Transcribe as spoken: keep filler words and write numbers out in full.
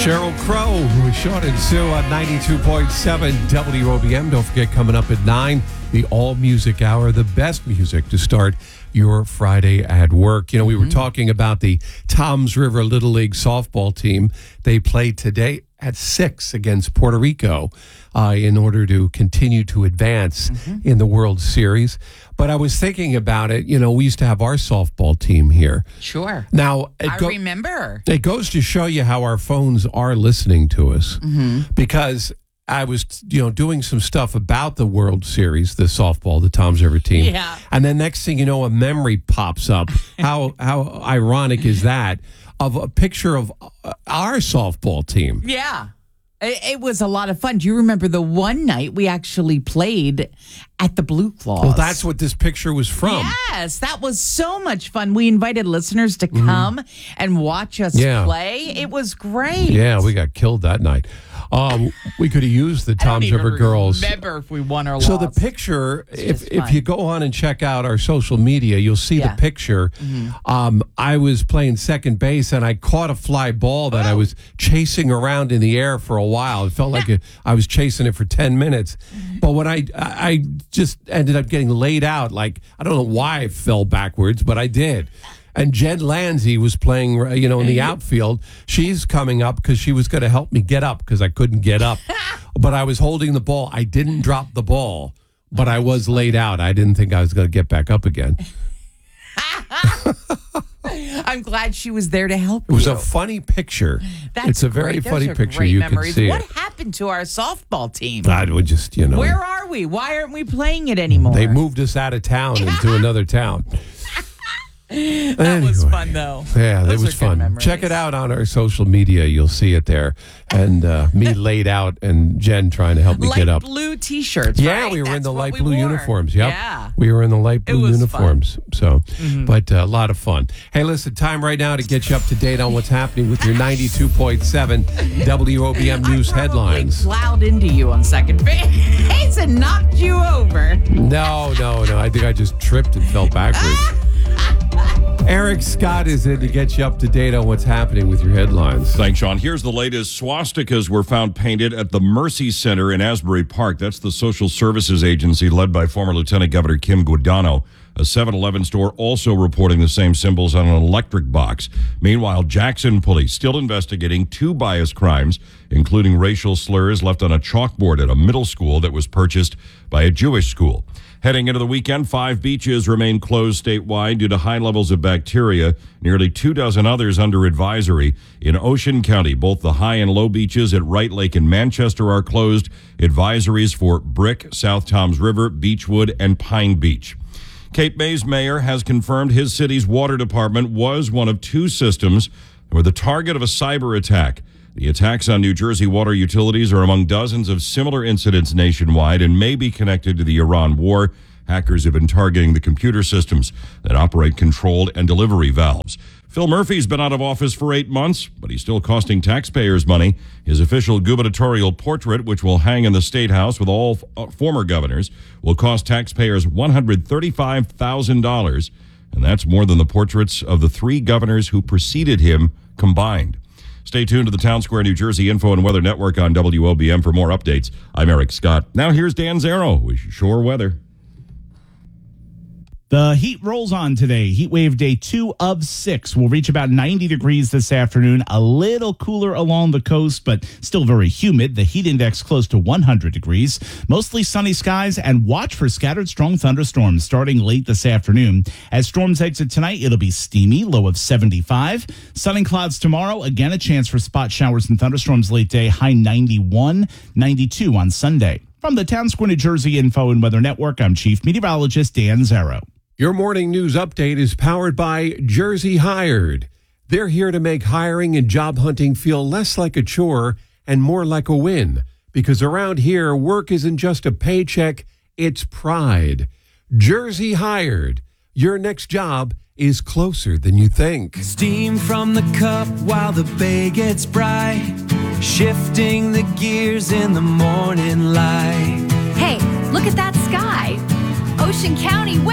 Sheryl Crow with Sean and Sue on ninety-two point seven W O B M. Don't forget, coming up at nine, the All Music Hour, the best music to start your Friday at work. You know, we were mm-hmm. talking about the Toms River Little League softball team. They played today at six against Puerto Rico uh, in order to continue to advance mm-hmm. in the World Series. But I was thinking about it. You know, we used to have our softball team here. Sure. Now, I go- remember. It goes to show you how our phones are listening to us. Mm-hmm. Because I was, you know, doing some stuff about the World Series, the softball, the Toms River team. Yeah. And then next thing you know, a memory pops up. How how ironic is that? Of a picture of our softball team. Yeah. It, it was a lot of fun. Do you remember the one night we actually played at the Blue Claws? Well, that's what this picture was from. Yes, that was so much fun. We invited listeners to come mm-hmm. and watch us yeah. play. It was great. Yeah, we got killed that night. Um, we could have used the Toms River girls. Remember if we won or so lost. So the picture, if if you go on and check out our social media, you'll see yeah. the picture. Mm-hmm. Um, I was playing second base and I caught a fly ball that oh. I was chasing around in the air for a while. It felt like it, I was chasing it for ten minutes. Mm-hmm. But when I I just ended up getting laid out, like I don't know why I fell backwards, but I did. And Jen Lanzi was playing, you know, in the outfield. She's coming up because she was going to help me get up because I couldn't get up. But I was holding the ball. I didn't drop the ball, but I was laid out. I didn't think I was going to get back up again. I'm glad she was there to help you. It was a funny picture. That's it's a very great. funny Those are picture. Great you memories. can see what it. happened to our softball team? I would just, you know. Where are we? Why aren't we playing it anymore? They moved us out of town into another town. That anyway, was fun, though. Yeah, Those it was fun. Check it out on our social media. You'll see it there. And uh, me laid out and Jen trying to help me light get up. Light blue T-shirts, Yeah, right? we were That's in the light we blue wore. uniforms. Yep. Yeah. We were in the light blue uniforms. Fun. So, mm-hmm. But uh, a lot of fun. Hey, listen, time right now to get you up to date on what's happening with your ninety-two point seven W O B M News I headlines. I plowed into you on second base and knocked you over. No, no, no. I think I just tripped and fell backwards. Eric Scott is in to get you up to date on what's happening with your headlines. Thanks, Sean. Here's the latest. Swastikas were found painted at the Mercy Center in Asbury Park. That's the social services agency led by former Lieutenant Governor Kim Guadagno. A seven eleven store also reporting the same symbols on an electric box. Meanwhile, Jackson police still investigating two bias crimes, including racial slurs left on a chalkboard at a middle school that was purchased by a Jewish school. Heading into the weekend, five beaches remain closed statewide due to high levels of bacteria. Nearly two dozen others under advisory. In Ocean County, both the high and low beaches at Wright Lake and Manchester are closed. Advisories for Brick, South Toms River, Beechwood, and Pine Beach. Cape May's mayor has confirmed his city's water department was one of two systems that were the target of a cyber attack. The attacks on New Jersey water utilities are among dozens of similar incidents nationwide and may be connected to the Iran war. Hackers have been targeting the computer systems that operate controlled and delivery valves. Phil Murphy's been out of office for eight months, but he's still costing taxpayers money. His official gubernatorial portrait, which will hang in the State House with all f- former governors, will cost taxpayers one hundred thirty-five thousand dollars, and that's more than the portraits of the three governors who preceded him combined. Stay tuned to the Town Square, New Jersey Info and Weather Network on W O B M for more updates. I'm Eric Scott. Now here's Dan Zarrow with Shore Weather. The heat rolls on today. Heat wave day two of six. We'll reach about ninety degrees this afternoon. A little cooler along the coast, but still very humid. The heat index close to one hundred degrees. Mostly sunny skies, and watch for scattered strong thunderstorms starting late this afternoon. As storms exit tonight, it'll be steamy, low of seventy-five. Sun and clouds tomorrow. Again, a chance for spot showers and thunderstorms late day. High ninety-one, ninety-two on Sunday. From the Town Square, New Jersey Info and Weather Network, I'm Chief Meteorologist Dan Zarrow. Your morning news update is powered by Jersey Hired. They're here to make hiring and job hunting feel less like a chore and more like a win. Because around here, work isn't just a paycheck, it's pride. Jersey Hired. Your next job is closer than you think. Steam from the cup while the bay gets bright. Shifting the gears in the morning light. Hey, look at that sky. Ocean County.